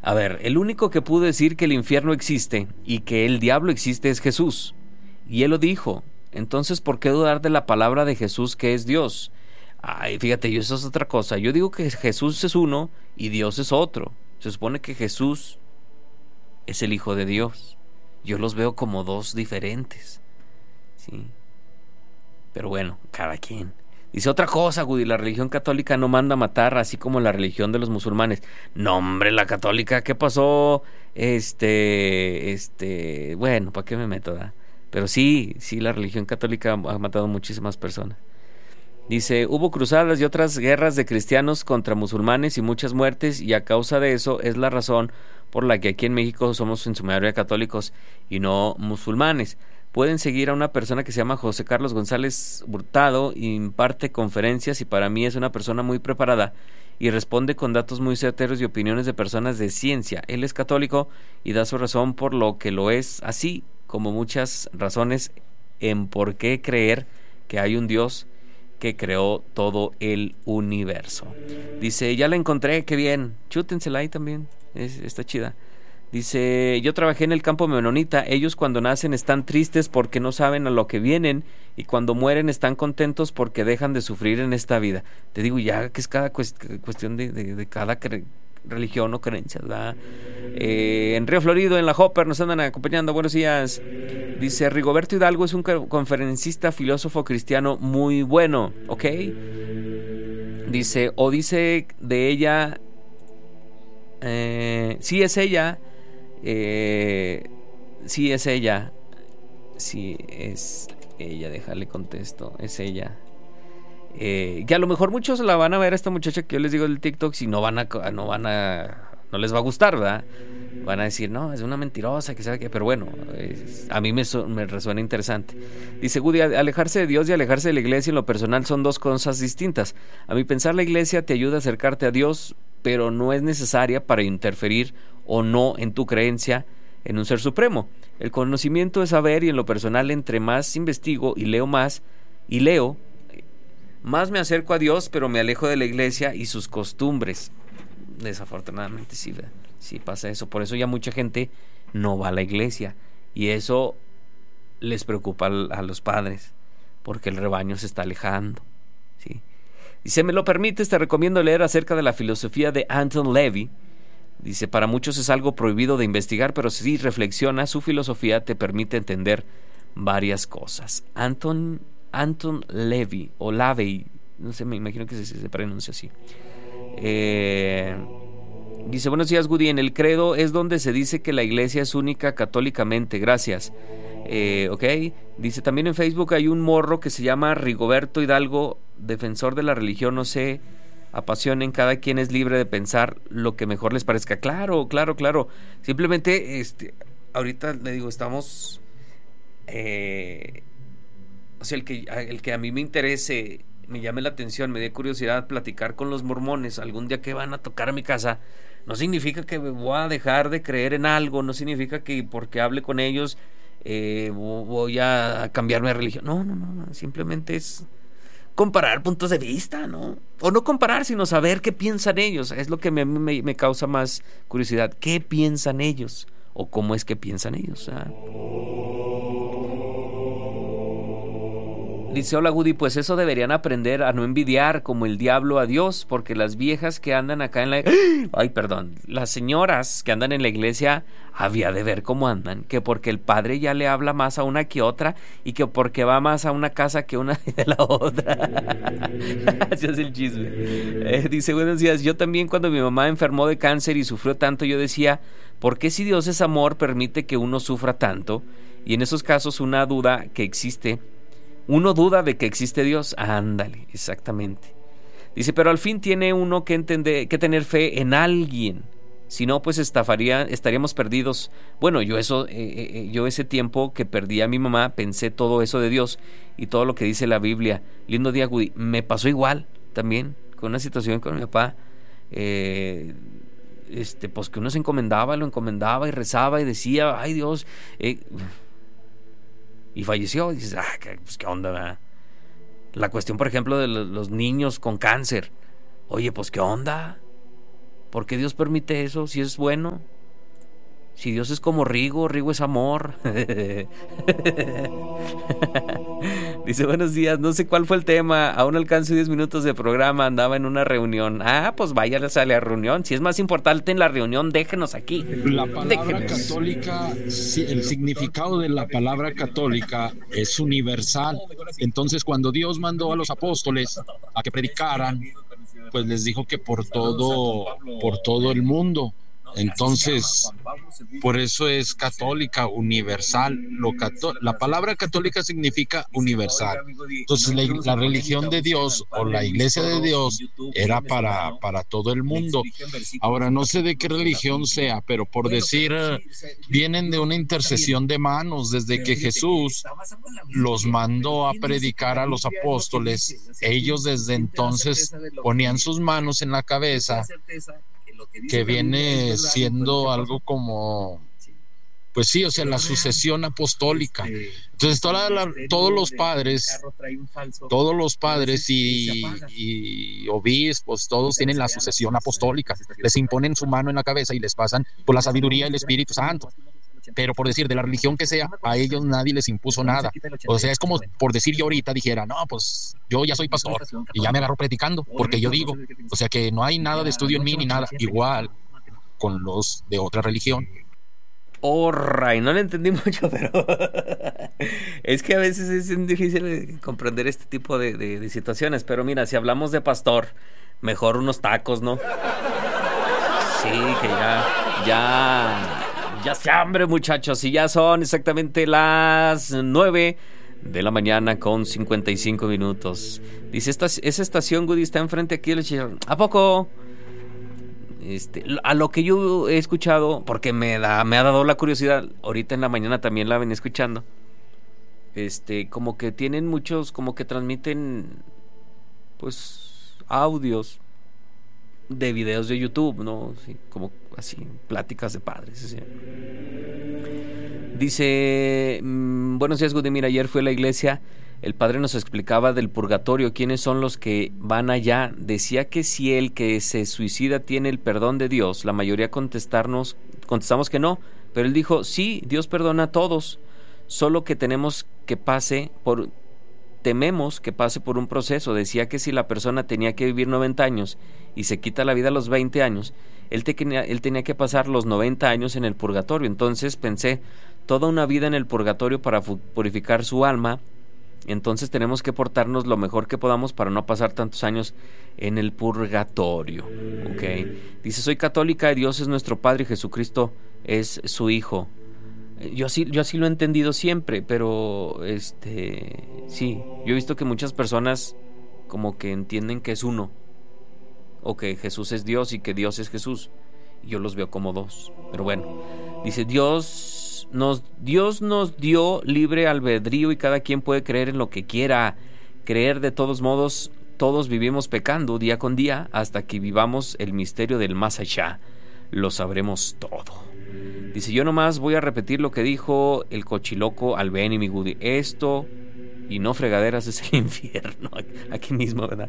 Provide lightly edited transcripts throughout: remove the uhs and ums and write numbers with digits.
A ver, el único que pudo decir que el infierno existe y que el diablo existe es Jesús. Y él lo dijo. Entonces, ¿por qué dudar de la palabra de Jesús que es Dios? Ay, fíjate, eso es otra cosa. Yo digo que Jesús es uno y Dios es otro. Se supone que Jesús es el Hijo de Dios. Yo los veo como dos diferentes. Sí. Pero bueno, cada quien. Dice otra cosa, Woody, la religión católica no manda a matar, así como la religión de los musulmanes. No, hombre, la católica, ¿qué pasó? Bueno, ¿para qué me meto? Pero sí, la religión católica ha matado muchísimas personas. Dice, hubo cruzadas y otras guerras de cristianos contra musulmanes y muchas muertes, y a causa de eso es la razón por la que aquí en México somos en su mayoría católicos y no musulmanes. Pueden seguir a una persona que se llama José Carlos González Hurtado, imparte conferencias y para mí es una persona muy preparada y responde con datos muy certeros y opiniones de personas de ciencia. Él es católico y da su razón por lo que lo es, así como muchas razones en por qué creer que hay un Dios que creó todo el universo. Dice, ya la encontré, qué bien, chútensela ahí también, está chida. Dice, yo trabajé en el campo menonita, ellos cuando nacen están tristes porque no saben a lo que vienen y cuando mueren están contentos porque dejan de sufrir en esta vida. Te digo ya que es cada cuestión de cada religión o creencia, ¿verdad? En Río Florido, en la Hopper, nos andan acompañando, buenos días. Dice, Rigoberto Hidalgo es un conferencista, filósofo cristiano muy bueno, ¿ok? Dice, o dice de ella, sí es ella, sí es ella, déjale contesto, es ella. Que a lo mejor muchos la van a ver a esta muchacha que yo les digo del TikTok, si no les va a gustar, ¿verdad? Van a decir, no, es una mentirosa, que sabe qué, pero bueno, a mí me resuena interesante. Dice Woody, alejarse de Dios y alejarse de la iglesia en lo personal son dos cosas distintas. A mi pensar, la iglesia te ayuda a acercarte a Dios, pero no es necesaria para interferir o no en tu creencia en un ser supremo. El conocimiento es saber y en lo personal, entre más investigo y leo más me acerco a Dios, pero me alejo de la iglesia y sus costumbres. Desafortunadamente sí pasa eso. Por eso ya mucha gente no va a la iglesia y eso les preocupa a los padres, porque el rebaño se está alejando, ¿sí? Y si me lo permites, te recomiendo leer acerca de la filosofía de Anton Levy. Dice, para muchos es algo prohibido de investigar, pero si reflexiona, su filosofía te permite entender varias cosas. Anton Levy, o Lavey, no sé, me imagino que se pronuncia así. Dice, buenos días, Woody, en el credo es donde se dice que la iglesia es única católicamente, gracias. Ok, dice, también en Facebook hay un morro que se llama Rigoberto Hidalgo, defensor de la religión, no sé, apasionen, cada quien es libre de pensar lo que mejor les parezca. Claro, simplemente, ahorita le digo, estamos, o sea, el que a mí me interese, me llame la atención, me dé curiosidad platicar con los mormones algún día que van a tocar a mi casa, no significa que voy a dejar de creer en algo, no significa que porque hable con ellos voy a cambiarme de religión. No, simplemente es comparar puntos de vista, ¿no? O no comparar, sino saber qué piensan ellos. Es lo que me causa más curiosidad. ¿Qué piensan ellos? ¿O cómo es que piensan ellos? Dice, hola Woody, pues eso deberían aprender a no envidiar como el diablo a Dios, porque las viejas que andan acá en la... las señoras que andan en la iglesia, había de ver cómo andan, que porque el padre ya le habla más a una que otra, y que porque va más a una casa que una de la otra. Así es el chisme. Dice, buenos días, yo también cuando mi mamá enfermó de cáncer y sufrió tanto, yo decía, ¿por qué si Dios es amor permite que uno sufra tanto? Y en esos casos uno duda de que existe Dios. Ándale, exactamente. Dice, pero al fin tiene uno que tener fe en alguien. Si no, pues estaríamos perdidos. Bueno, yo ese tiempo que perdí a mi mamá, pensé todo eso de Dios y todo lo que dice la Biblia. Lindo día, Woody. Me pasó igual también con una situación con mi papá. Pues que uno lo encomendaba y rezaba y decía, ay Dios, y falleció. Y dices, pues qué onda, ¿verdad? La cuestión, por ejemplo, de los niños con cáncer. Oye, pues qué onda. ¿Por qué Dios permite eso si es bueno? Si Dios es como Rigo, Rigo es amor. Dice, buenos días, no sé cuál fue el tema, aún alcanzo 10 minutos de programa, andaba en una reunión. Pues váyales a la reunión, si es más importante en la reunión, déjenos aquí. La palabra católica, el significado de la palabra católica es universal. Entonces, cuando Dios mandó a los apóstoles a que predicaran, pues les dijo que por todo el mundo. Entonces, por eso es católica, universal. La palabra católica significa universal. Entonces, la religión de Dios o la iglesia de Dios era para todo el mundo. Ahora, no sé de qué religión sea, pero por decir, vienen de una intercesión de manos. Desde que Jesús los mandó a predicar a los apóstoles, ellos desde entonces ponían sus manos en la cabeza, que viene siendo algo como, pues sí, o sea, la sucesión apostólica. Entonces todos los padres y obispos, todos tienen la sucesión apostólica, les imponen su mano en la cabeza y les pasan por la sabiduría del Espíritu Santo. Pero por decir, de la religión que sea, a ellos nadie les impuso nada. O sea, es como por decir, yo ahorita dijera, no, pues yo ya soy pastor y ya me agarro predicando, porque yo digo. O sea, que no hay nada de estudio en mí ni nada. Igual con los de otra religión. No le entendí mucho, pero es que a veces es difícil comprender este tipo de situaciones. Pero mira, si hablamos de pastor, mejor unos tacos, ¿no? Sí, que ya se hambre, muchachos, y ya son exactamente las 9 de la mañana con 55 minutos. Dice, esa estación, Goody, está enfrente aquí del Chicharrón. ¿A poco? A lo que yo he escuchado, porque me ha dado la curiosidad, ahorita en la mañana también la venía escuchando, como que tienen muchos, como que transmiten, pues, audios de videos de YouTube, ¿no? Sí, como así, pláticas de padres, ¿sí? Dice, buenos días, Goody, mira, ayer fui a la iglesia, el padre nos explicaba del purgatorio, quiénes son los que van allá. Decía que si el que se suicida tiene el perdón de Dios, la mayoría contestamos que no, pero él dijo, sí, Dios perdona a todos, solo que tememos que pase por un proceso. Decía que si la persona tenía que vivir 90 años y se quita la vida a los 20 años, él tenía que pasar los 90 años en el purgatorio. Entonces pensé, toda una vida en el purgatorio para purificar su alma, entonces tenemos que portarnos lo mejor que podamos para no pasar tantos años en el purgatorio. Okay. Dice, soy católica y Dios es nuestro Padre y Jesucristo es su Hijo. Yo así lo he entendido siempre, pero sí, yo he visto que muchas personas como que entienden que es uno, o que Jesús es Dios y que Dios es Jesús, y yo los veo como dos. Pero bueno, dice, Dios nos dio libre albedrío y cada quien puede creer en lo que quiera. Creer, de todos modos, todos vivimos pecando día con día hasta que vivamos el misterio del más allá. Lo sabremos todo. Dice, yo nomás voy a repetir lo que dijo el cochiloco al Ben y mi Goody. Esto y no fregaderas es el infierno. Aquí mismo, ¿verdad?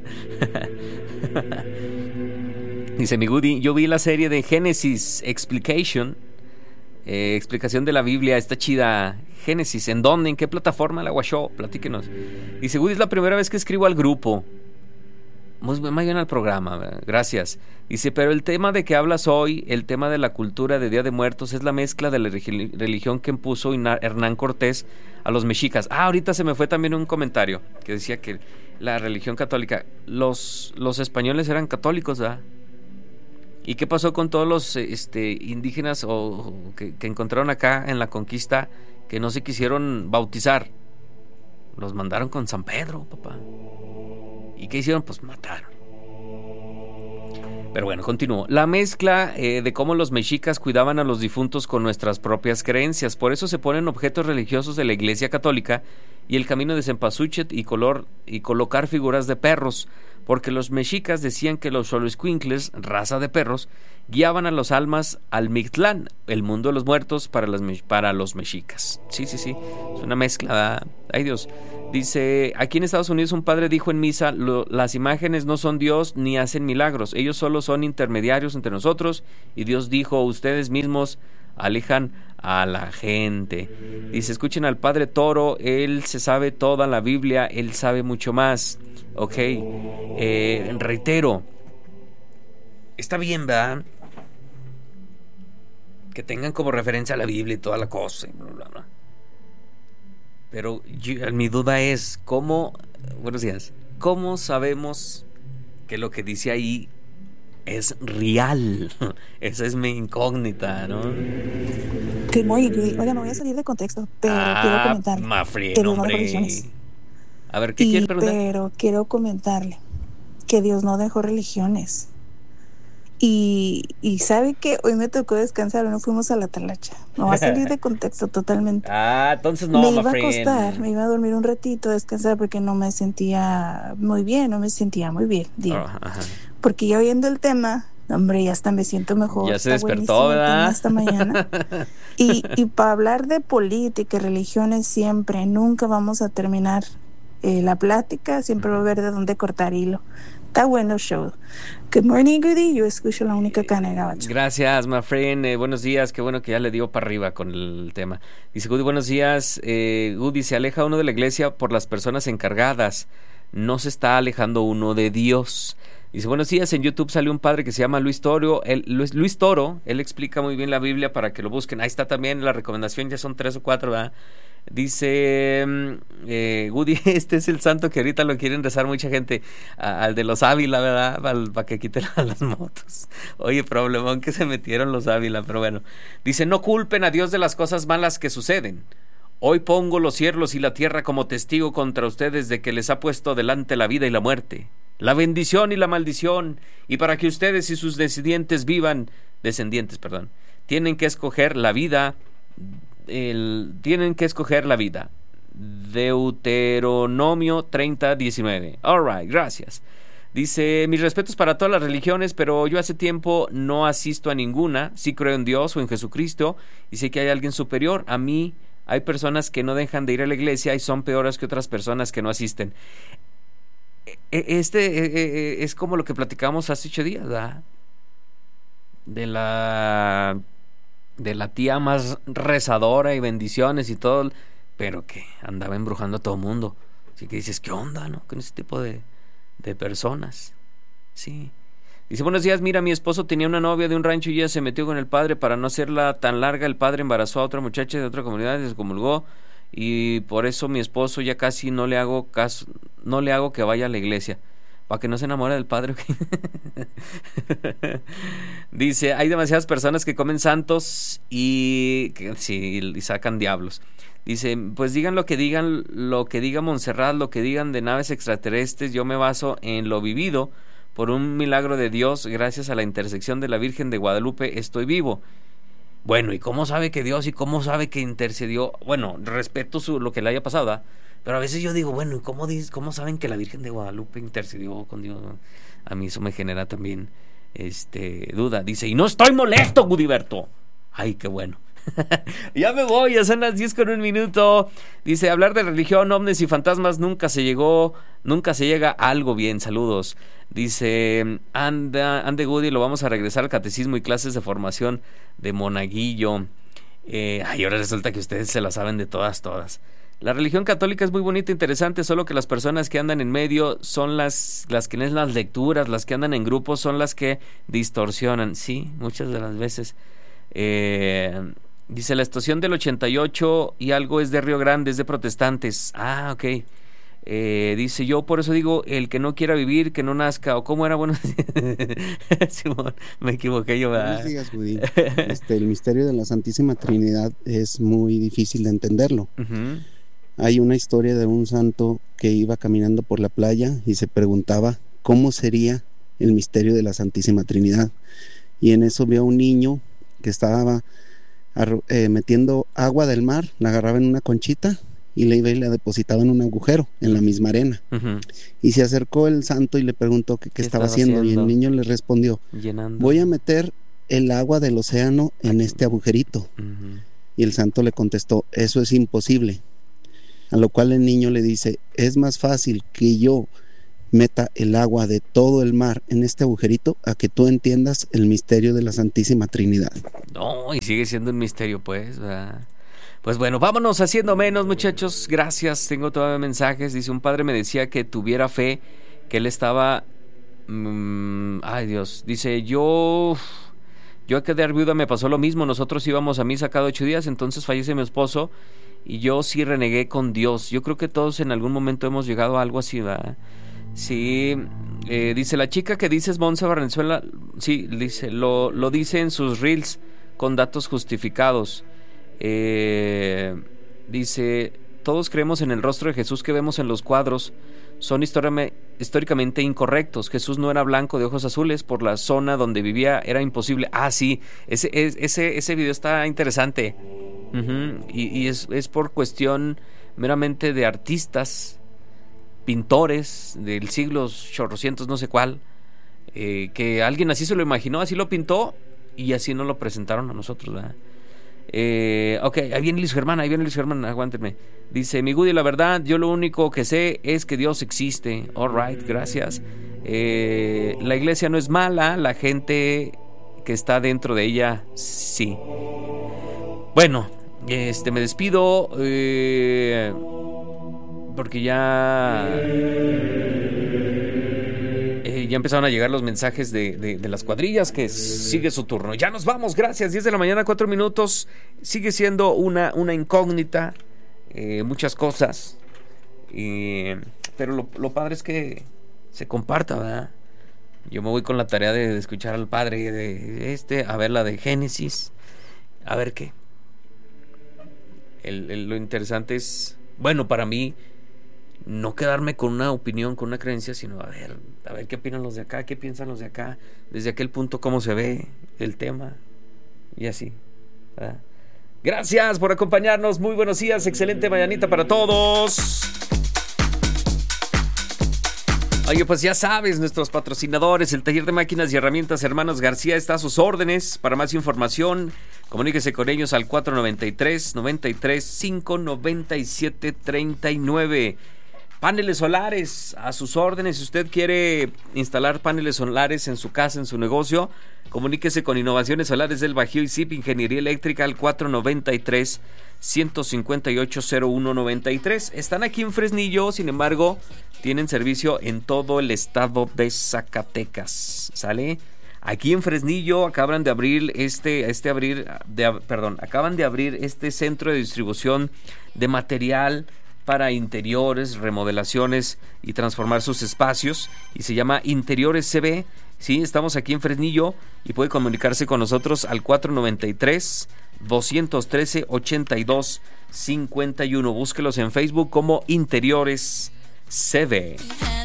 Dice mi Goody, yo vi la serie de Génesis Explication, explicación de la Biblia, está chida. Génesis, ¿en dónde? ¿En qué plataforma? La Show, platíquenos. Dice, Goody, es la primera vez que escribo al grupo. Muy bien al programa, ¿verdad? Gracias. Dice, pero el tema de que hablas hoy, el tema de la cultura de Día de Muertos, es la mezcla de la religión que impuso Hernán Cortés a los mexicas. Ahorita se me fue también un comentario que decía que la religión católica, los españoles eran católicos, ¿verdad? ¿Y qué pasó con todos los indígenas que encontraron acá en la conquista que no se quisieron bautizar? Los mandaron con San Pedro, papá. ¿Y qué hicieron? Pues mataron. Pero bueno, continúo. La mezcla de cómo los mexicas cuidaban a los difuntos con nuestras propias creencias. Por eso se ponen objetos religiosos de la Iglesia Católica y el camino de cempasúchil y colocar figuras de perros. Porque los mexicas decían que los xoloitzcuintles, raza de perros, guiaban a los almas al Mictlán, el mundo de los muertos, para los mexicas. Sí. Es una mezcla. Ay, Dios. Dice, aquí en Estados Unidos un padre dijo en misa, las imágenes no son Dios ni hacen milagros, ellos solo son intermediarios entre nosotros, y Dios dijo, ustedes mismos alejan a la gente. Dice, escuchen al padre Toro, él se sabe toda la Biblia, él sabe mucho más. Ok, reitero, está bien, ¿verdad? Que tengan como referencia a la Biblia y toda la cosa, bla, bla, bla. Pero mi duda es, buenos días, ¿cómo sabemos que lo que dice ahí es real? Esa es mi incógnita, ¿no? Que muy, oiga, me voy a salir de contexto, pero quiero comentarle. Mafren, hombre. A ver, ¿qué quiere preguntar? Pero quiero comentarle que Dios no dejó religiones. Y sabe que hoy me tocó descansar, no fuimos a la talacha. Me va a salir de contexto totalmente. Entonces no, me iba a acostar, me iba a dormir un ratito, a descansar, porque no me sentía muy bien, digo. Porque ya oyendo el tema, hombre, ya hasta me siento mejor. Ya se despertó, ¿verdad? Esta mañana. Y para hablar de política y religiones siempre, nunca vamos a terminar la plática, siempre va a haber de dónde cortar hilo. Está bueno el show. Good morning, Goody. Yo escucho la única cana de Gabacho. Gracias, my friend. Buenos días. Qué bueno que ya le dio para arriba con el tema. Dice Goody, buenos días. Goody, se aleja uno de la iglesia por las personas encargadas. No se está alejando uno de Dios. Dice, buenos días. En YouTube salió un padre que se llama Luis Toro. Luis Toro, él explica muy bien la Biblia para que lo busquen. Ahí está también la recomendación. Ya son 3 o 4, ¿verdad? Dice Woody, este es el santo que ahorita lo quieren rezar mucha gente, al de los Ávila, ¿verdad? Para que quiten a las motos. Oye, problemón que se metieron los Ávila, pero bueno. Dice, no culpen a Dios de las cosas malas que suceden. Hoy pongo los cielos y la tierra como testigo contra ustedes de que les ha puesto delante la vida y la muerte, la bendición y la maldición, y para que ustedes y sus descendientes tienen que escoger la vida. Tienen que escoger la vida. Deuteronomio 30:19. Alright, gracias. Dice, mis respetos para todas las religiones, pero yo hace tiempo no asisto a ninguna. Sí creo en Dios o en Jesucristo y sé que hay alguien superior a mí. Hay personas que no dejan de ir a la iglesia y son peores que otras personas que no asisten. Es como lo que platicamos hace 8 días, ¿verdad? De la tía más rezadora y bendiciones y todo, pero que andaba embrujando a todo mundo. Así que dices, ¿qué onda, no? Con ese tipo de personas. Sí. Dice, buenos días, mira, mi esposo tenía una novia de un rancho y ella se metió con el padre. Para no hacerla tan larga, el padre embarazó a otra muchacha de otra comunidad y se comulgó. Y por eso mi esposo ya casi no le hago caso, no le hago que vaya a la iglesia, para que no se enamore del padre. Dice, hay demasiadas personas que comen santos y sacan diablos. Dice, pues digan lo que diga Montserrat, lo que digan de naves extraterrestres, yo me baso en lo vivido. Por un milagro de Dios, gracias a la intersección de la Virgen de Guadalupe, estoy vivo. Bueno, ¿y cómo sabe que Dios y cómo sabe que intercedió? Bueno, respeto lo que le haya pasado, ¿verdad? Pero a veces yo digo, bueno, ¿y cómo saben que la Virgen de Guadalupe intercedió con Dios? A mí eso me genera también duda. Dice, y no estoy molesto, Gudiberto. Ay, qué bueno. Ya me voy, ya son las 10:01. Dice, hablar de religión, ovnis y fantasmas nunca se llega a algo bien. Saludos. Dice, ande Goody, lo vamos a regresar al catecismo y clases de formación de Monaguillo. Ahora resulta que ustedes se la saben de todas. La religión católica es muy bonita e interesante, solo que las personas que andan en medio son las que leen las lecturas, las que andan en grupos son las que distorsionan. Sí, muchas de las veces. Dice, la estación del 88 y algo es de Río Grande, es de protestantes. Ok. Dice, yo por eso digo, el que no quiera vivir, que no nazca. ¿O cómo era? Bueno, Simón, me equivoqué yo. Buenos días, Judy. El misterio de la Santísima Trinidad es muy difícil de entenderlo. Uh-huh. Hay una historia de un santo que iba caminando por la playa y se preguntaba cómo sería el misterio de la Santísima Trinidad. Y en eso vio a un niño que estaba metiendo agua del mar, la agarraba en una conchita y le iba y la depositaba en un agujero, en la misma arena. Uh-huh. Y se acercó el santo y le preguntó qué estaba haciendo. Y el niño le respondió, voy a meter el agua del océano en este agujerito. Uh-huh. Y el santo le contestó, eso es imposible. a lo cual el niño le dice: es más fácil que yo meta el agua de todo el mar en este agujerito a que tú entiendas el misterio de la Santísima Trinidad. No, y sigue siendo un misterio, pues, ¿verdad? Pues bueno, vámonos haciendo menos, muchachos. Gracias, tengo todavía mensajes. Dice: un padre me decía que tuviera fe, que él estaba... ay, Dios. Dice: yo a quedar viuda me pasó lo mismo. Nosotros íbamos a misa cada 8 días, entonces fallece mi esposo y yo sí renegué con Dios. Yo creo que todos en algún momento hemos llegado a algo así, ¿verdad? Sí, dice: la chica que dices, Montse Valenzuela, sí, dice, lo dice en sus reels con datos justificados. Dice: todos creemos en el rostro de Jesús que vemos en los cuadros. Son históricamente incorrectos. Jesús no era blanco de ojos azules. Por la zona donde vivía era imposible. Ah, sí, ese video está interesante. Y es por cuestión meramente de artistas, pintores del siglo 800 no sé cuál, que alguien así se lo imaginó, así lo pintó y así nos lo presentaron a nosotros, ¿verdad? Ok, ahí viene Luis Germán, aguántenme. Dice: mi Goody, la verdad, yo lo único que sé es que Dios existe. Alright, gracias. La iglesia no es mala, la gente que está dentro de ella sí. Bueno, me despido porque ya empezaron a llegar los mensajes de las cuadrillas, que sigue su turno. Ya nos vamos, gracias. 10 de la mañana, 4 minutos. Sigue siendo una incógnita, muchas cosas, pero lo padre es que se comparta, ¿verdad? Yo me voy con la tarea de escuchar al padre a ver la de Génesis, a ver qué. Lo interesante es, bueno, para mí, no quedarme con una opinión, con una creencia, sino a ver qué opinan los de acá, qué piensan los de acá, desde aquel punto cómo se ve el tema y así, ¿verdad? Gracias por acompañarnos, muy buenos días, excelente mañanita para todos. Oye, pues ya sabes, nuestros patrocinadores, el Taller de Máquinas y Herramientas Hermanos García está a sus órdenes. Para más información, comuníquese con ellos al 493-93-597-39. Paneles solares a sus órdenes. Si usted quiere instalar paneles solares en su casa, en su negocio, comuníquese con Innovaciones Solares del Bajío y SIP Ingeniería Eléctrica al 493-158-0193. Están aquí en Fresnillo, sin embargo, tienen servicio en todo el estado de Zacatecas. ¿Sale? Aquí en Fresnillo acaban de abrir acaban de abrir este centro de distribución de material para interiores, remodelaciones y transformar sus espacios, y se llama Interiores CB. Sí, estamos aquí en Fresnillo y puede comunicarse con nosotros al 493-213-8251. Búsquelos en Facebook como Interiores CB.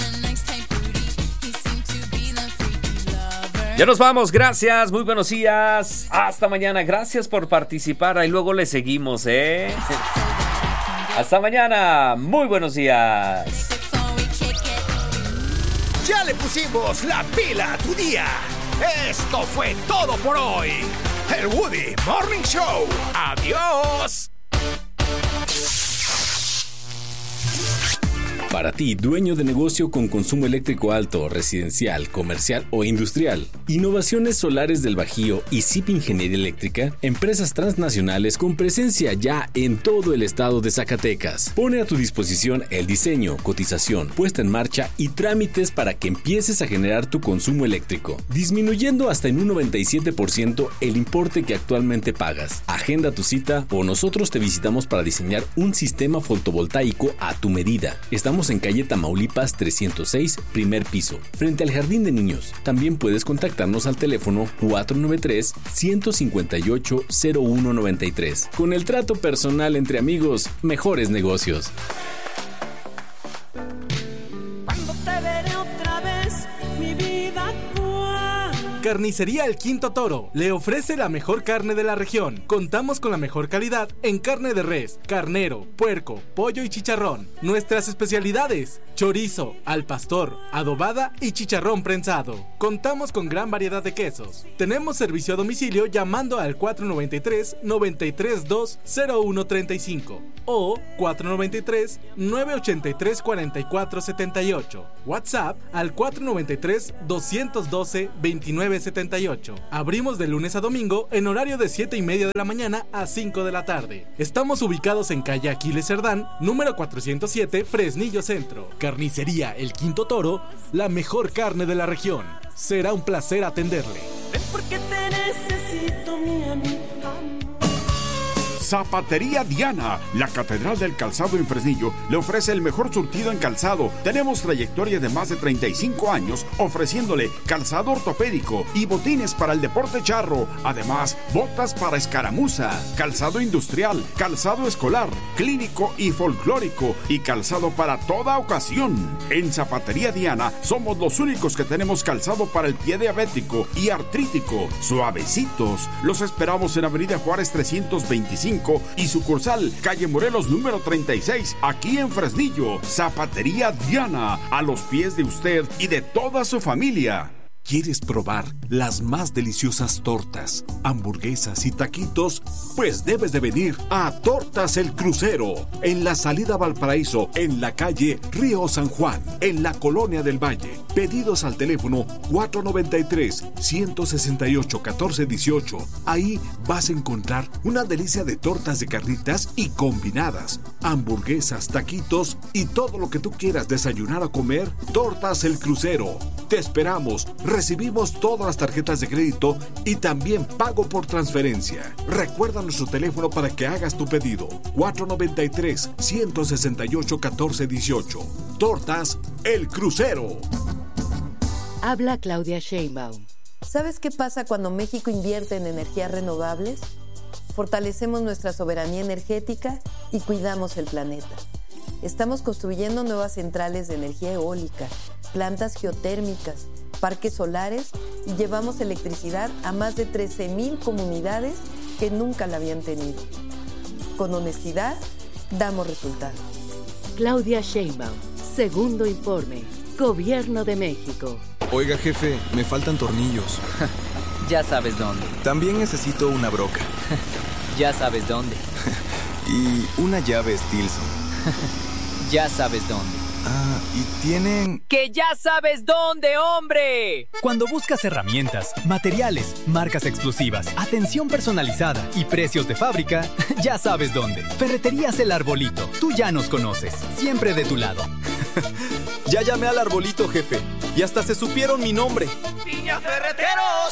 Ya nos vamos, gracias, muy buenos días, hasta mañana, gracias por participar, ahí luego le seguimos, Hasta mañana, muy buenos días. Ya le pusimos la pila a tu día. Esto fue todo por hoy. El Woody Morning Show. Adiós. Para ti, dueño de negocio con consumo eléctrico alto, residencial, comercial o industrial, Innovaciones Solares del Bajío y SIP Ingeniería Eléctrica, empresas transnacionales con presencia ya en todo el estado de Zacatecas. Pone a tu disposición el diseño, cotización, puesta en marcha y trámites para que empieces a generar tu consumo eléctrico, disminuyendo hasta en un 97% el importe que actualmente pagas. Agenda tu cita o nosotros te visitamos para diseñar un sistema fotovoltaico a tu medida. Estamos en calle Tamaulipas 306, primer piso, frente al Jardín de Niños. También puedes contactarnos al teléfono 493-158-0193. Con el trato personal entre amigos, mejores negocios. Cuando te veré otra vez, mi vida, Carnicería El Quinto Toro le ofrece la mejor carne de la región. Contamos con la mejor calidad en carne de res, carnero, puerco, pollo y chicharrón. Nuestras especialidades: chorizo, al pastor, adobada y chicharrón prensado. Contamos con gran variedad de quesos. Tenemos servicio a domicilio llamando al 493-932-0135 o 493-983-4478. WhatsApp al 493-212-2978. Abrimos de lunes a domingo en horario de 7:30 de la mañana a 5 de la tarde. Estamos ubicados en calle Aquiles Cerdán, número 407, Fresnillo Centro. Carnicería El Quinto Toro, la mejor carne de la región. Será un placer atenderle. Porque te necesito, mi amiga. Zapatería Diana, la catedral del calzado en Fresnillo, le ofrece el mejor surtido en calzado. Tenemos trayectoria de más de 35 años ofreciéndole calzado ortopédico y botines para el deporte charro. Además, botas para escaramuza, calzado industrial, calzado escolar, clínico y folclórico y calzado para toda ocasión. En Zapatería Diana somos los únicos que tenemos calzado para el pie diabético y artrítico, suavecitos. Los esperamos en Avenida Juárez 325 y sucursal calle Morelos número 36, aquí en Fresnillo. Zapatería Diana, a los pies de usted y de toda su familia. ¿Quieres probar las más deliciosas tortas, hamburguesas y taquitos? Pues debes de venir a Tortas El Crucero, en la salida a Valparaíso, en la calle Río San Juan, en la Colonia del Valle. Pedidos al teléfono 493-168-1418. Ahí vas a encontrar una delicia de tortas de carnitas y combinadas, hamburguesas, taquitos y todo lo que tú quieras desayunar o comer. Tortas El Crucero. Te esperamos. Recibimos todas las tarjetas de crédito y también pago por transferencia. Recuerda nuestro teléfono para que hagas tu pedido. 493-168-1418. Tortas El Crucero. Habla Claudia Sheinbaum. ¿Sabes qué pasa cuando México invierte en energías renovables? Fortalecemos nuestra soberanía energética y cuidamos el planeta. Estamos construyendo nuevas centrales de energía eólica, plantas geotérmicas, parques solares y llevamos electricidad a más de 13,000 comunidades que nunca la habían tenido. Con honestidad, damos resultados. Claudia Sheinbaum, segundo informe, Gobierno de México. Oiga, jefe, me faltan tornillos. Ya sabes dónde. También necesito una broca. Ya sabes dónde. Y una llave Stilson. Ya sabes dónde. Ah, y tienen... ¡Que ya sabes dónde, hombre! Cuando buscas herramientas, materiales, marcas exclusivas, atención personalizada y precios de fábrica, ya sabes dónde. Ferreterías El Arbolito. Tú ya nos conoces. Siempre de tu lado. Ya llamé al Arbolito, jefe. Y hasta se supieron mi nombre. ¡Niña Ferreteros!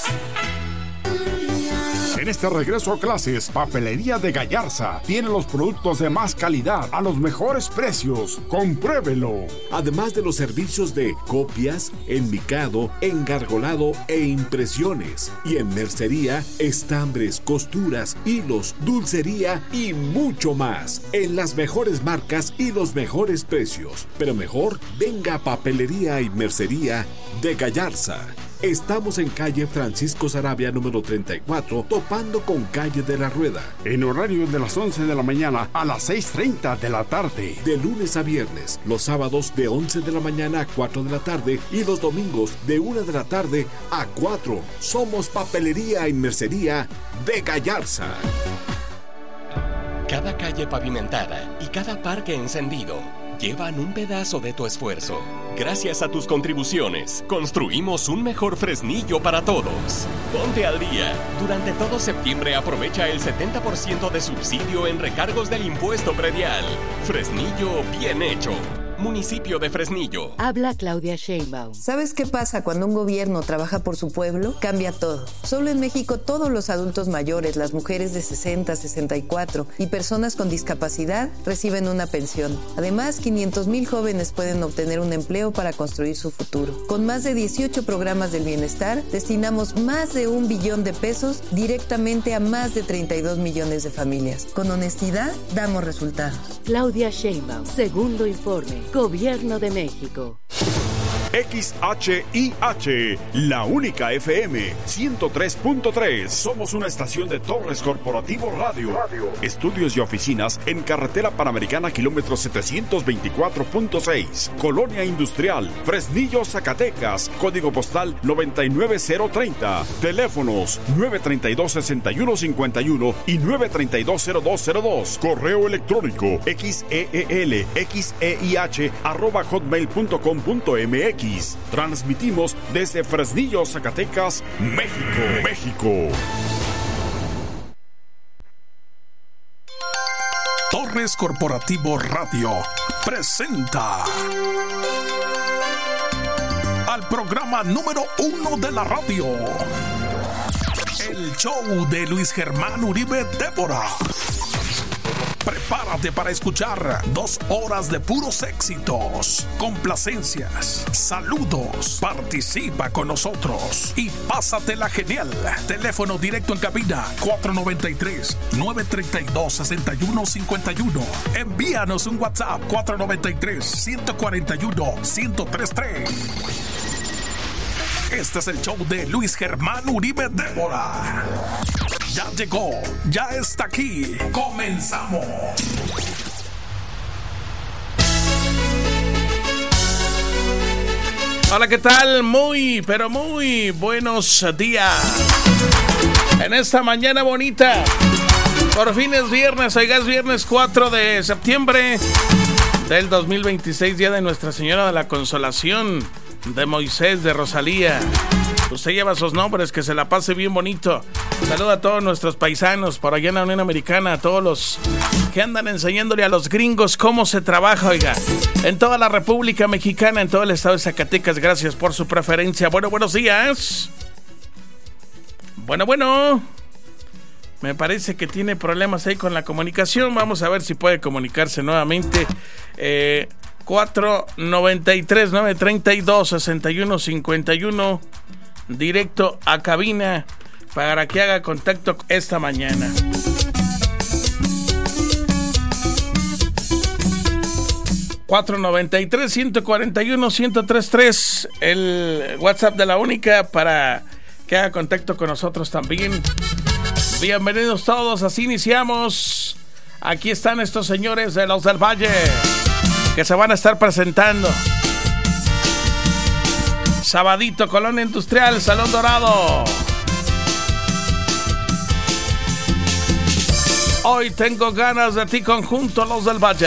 En este regreso a clases, Papelería de Gallarza tiene los productos de más calidad a los mejores precios. ¡Compruébelo! Además de los servicios de copias, enmicado, engargolado e impresiones. Y en mercería, estambres, costuras, hilos, dulcería y mucho más. En las mejores marcas y los mejores precios. Pero mejor, venga a Papelería y Mercería de Gallarza. Estamos en calle Francisco Sarabia número 34, topando con calle de la Rueda. En horario de las 11 de la mañana a las 6:30 de la tarde. De lunes a viernes, los sábados de 11 de la mañana a 4 de la tarde y los domingos de 1 de la tarde a 4. Somos Papelería y Mercería de Gallarza. Cada calle pavimentada y cada parque encendido llevan un pedazo de tu esfuerzo. Gracias a tus contribuciones, construimos un mejor Fresnillo para todos. Ponte al día. Durante todo septiembre aprovecha el 70% de subsidio en recargos del impuesto predial. Fresnillo bien hecho. Municipio de Fresnillo. Habla Claudia Sheinbaum. ¿Sabes qué pasa cuando un gobierno trabaja por su pueblo? Cambia todo. Solo en México todos los adultos mayores, las mujeres de 60, 64 y personas con discapacidad reciben una pensión. Además, 500,000 jóvenes pueden obtener un empleo para construir su futuro. Con más de 18 programas del bienestar, destinamos más de 1 billón de pesos directamente a más de 32 millones de familias. Con honestidad, damos resultados. Claudia Sheinbaum, segundo informe. Gobierno de México. XHIH, la única FM 103.3. Somos una estación de Torres Corporativo Radio. Estudios y oficinas en Carretera Panamericana, kilómetro 724.6. Colonia Industrial, Fresnillo, Zacatecas. Código postal 99030. Teléfonos 932-6151 y 932-0202. Correo electrónico xeelxeih@hotmail.com.mx. Transmitimos desde Fresnillo, Zacatecas, México. Torres Corporativo Radio presenta al programa número 1 de la radio, el show de Luis Germán Uribe Débora. Prepárate para escuchar 2 horas de puros éxitos, complacencias, saludos. Participa con nosotros y pásatela genial. Teléfono directo en cabina 493-932-6151. Envíanos un WhatsApp 493-141-1033. Este es el show de Luis Germán Uribe Débora. Ya llegó, ya está aquí. Comenzamos. Hola, ¿qué tal? Muy, pero muy buenos días. En esta mañana bonita. Por fin es viernes, oiga, es viernes 4 de septiembre del 2026, día de Nuestra Señora de la Consolación, de Moisés, de Rosalía. Usted lleva sus nombres, que se la pase bien bonito. Saluda a todos nuestros paisanos por allá en la Unión Americana, a todos los que andan enseñándole a los gringos cómo se trabaja, oiga. En toda la República Mexicana, en todo el estado de Zacatecas, gracias por su preferencia. Bueno, buenos días. Bueno. Me parece que tiene problemas ahí con la comunicación. Vamos a ver si puede comunicarse nuevamente. 493-932-6151, directo a cabina para que haga contacto esta mañana. ...493-141-1033... el WhatsApp de la única para que haga contacto con nosotros también. Bienvenidos todos, así iniciamos. Aquí están estos señores de Los del Valle, que se van a estar presentando. Sabadito, Colonia Industrial, Salón Dorado. Hoy tengo ganas de ti, conjunto Los del Valle.